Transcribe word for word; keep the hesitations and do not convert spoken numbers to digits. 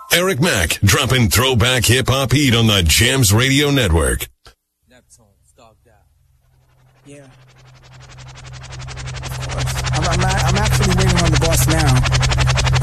Eric Mack dropping throwback hip-hop heat on the Jams Radio Network. Neptune's dogged out. Yeah.